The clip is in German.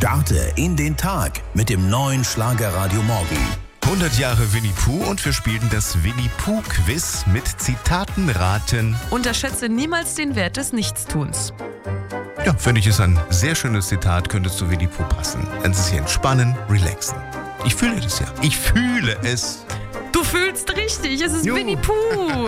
Starte in den Tag mit dem neuen Schlagerradio Morgen. 100 Jahre Winnie Pooh und wir spielen das Winnie Pooh Quiz mit Zitaten raten. Unterschätze niemals den Wert des Nichtstuns. Ja, finde ich, ist ein sehr schönes Zitat, könnte zu Winnie Pooh passen. Dann ist es hier entspannen, relaxen. Ich fühle das ja. Ich fühle es. Du fühlst richtig, es ist Jo. Winnie Pooh.